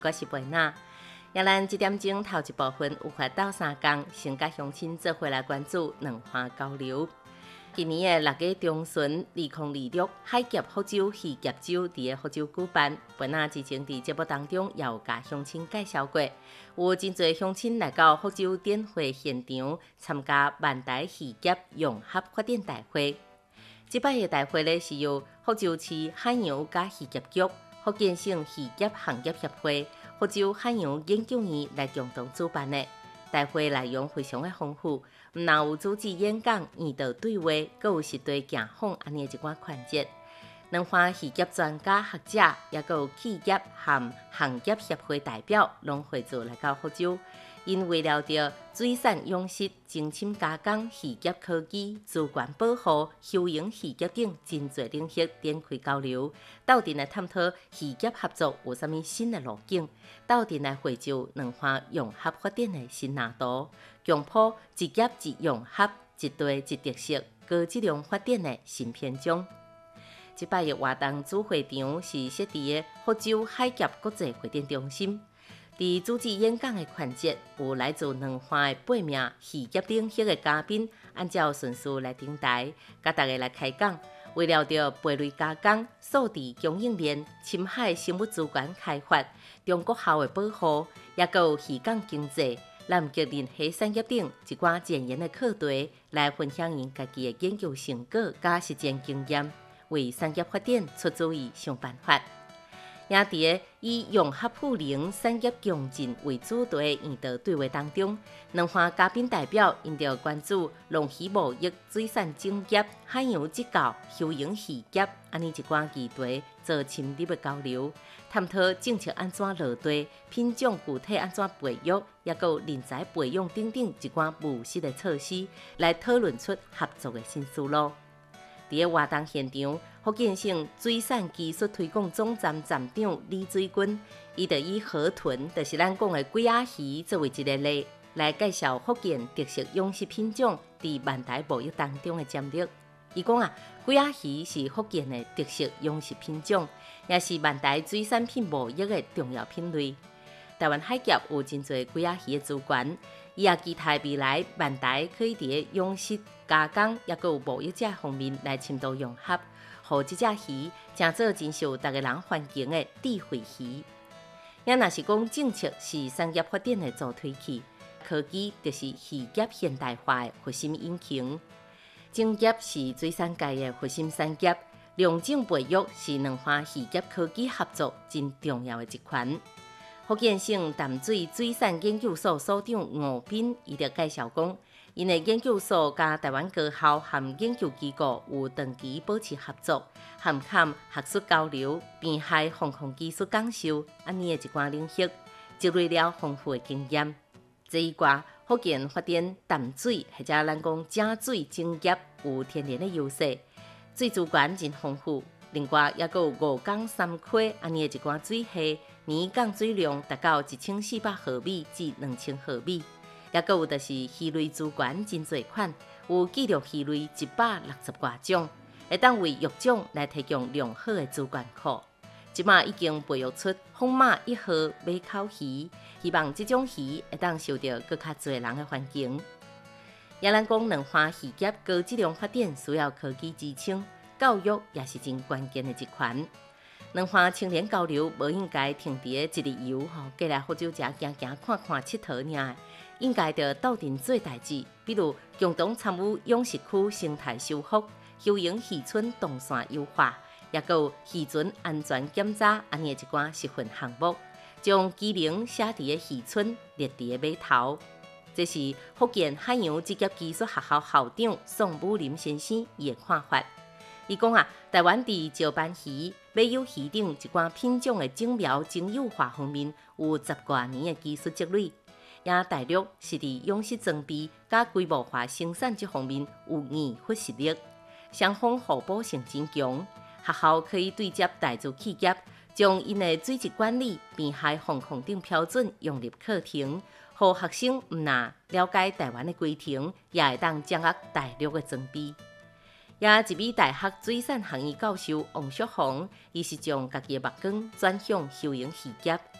我是贝娜。也咱这点钟头一部分有法斗3天，先甲乡亲做伙来关注两花交流。今年的6月中旬，2026海峡福州戏剧周伫福州举办。贝娜之前伫节目当中也有甲乡亲介绍过，有真侪乡亲来到福州典会现场参加万台戏剧融合发展大会。这摆的大会呢，是由福州市海洋甲戏剧局、福建省戏剧行业协会、福州海洋研究院来共同主办的。大会内容非常的丰富，唔但有主持演讲、演导对话，阁有实地走访安尼一寡环节。两花戏剧专家学者，也阁有企业和行业协会代表，拢汇聚来到福州。因为了着水产养殖、精深加工、戏剧科技、资源保护、休闲戏剧等真侪领域展开交流，斗阵来探讨戏剧合作有啥物新的路径，斗阵来绘就两花融合发展的新蓝图，强铺一业一融合、一地一特色、高质量发展的新篇章。这摆的活动主会场是设伫福州海峡国际会展中心。伫主持演讲的环节，有来自两花的8名戏剧领域的嘉宾，按照顺序来登台，甲大家来开讲。为了着培类加工、数字供应链、深海生物资源开发、中国校的保护，也阁有渔港经济、南极人海产业等一寡前沿的课题，来分享因家己的研究成果甲实践经验，为产业发展出主意想办法。也伫以融合富能产业强劲为主题的演导对话当中，两花嘉宾代表因着关注农渔牧业、水产产业、海洋职教、休闲戏剧安尼一寡议题做深入的交流，探讨政策安怎落地、品种具体安怎培育，也有人才培养等等一寡务实的措施，来讨论出合作的新思路。伫活动现场，福建省水产技术推广总站站长李水军，伊就以河豚，就是咱讲的龟仔鱼作为一个例，来介绍福建特色养殖品种伫万台贸易当中的潜力。伊讲龟仔鱼是福建的特色养殖品种，也是万台水产品贸易的重要品类。台湾海峡有真侪龟仔鱼的资源，伊也期待未来万台可以伫养殖、加工，也阁有贸易这方面来深度融合，互这只鱼成做真受大家人欢迎的智慧鱼。也若是讲政策是产业发展的助推器，科技就是戏剧现代化的核心引擎。产业是水产界的核心产业，良种培育是两花戏剧科技合作真重要的一环。福建省淡水水产研究所所长吴斌伊就介绍讲，因的研究所甲台湾高校和研究机构有长期保持合作，涵盖学术交流、滨海防控技术讲授安尼的一寡领域，积累了丰富的经验。这一挂福建发展淡水或者咱讲正水产业有天然的优势，水资源真丰富。另外，也有5港3溪安尼的一寡水系，年降水量达到1400毫米至2000毫米。也有就是鱼类资源真侪款，有记录鱼类160多种，会当为育种来提供良好的资源库。即马已经培育出风马1号马口鱼，希望这种鱼会当受到更较侪人的欢迎。也咱讲两花戏剧高质量发展需要科技支撑。教育也是真关键的一环。两花青年交流无应该停伫一日游过来福州遮行行看看佚佗尔，应该着斗阵做代志，比如共同参与养殖区生态修复、休闲渔村动线优化，也有渔船安全检查安尼一寡实份项目，将机灵写伫渔村列伫码头。这是福建海洋职业技术学校校长宋武林先生伊的看法。伊讲台湾伫石斑鱼、马友鱼等一寡品种的种苗精幼化方面有10多年的技术积累，也大陆是伫养殖装备甲规模化生产这方面有研发实力，双方互补性真强。学校可以对接大资企业，将因的水质管理、滨海防控等标准融入课程，互学生毋但了解台湾的规程，也会当掌握大陆的装备。也一位大学水产学院教授王淑红，伊是将家己的目光转向休闲渔业，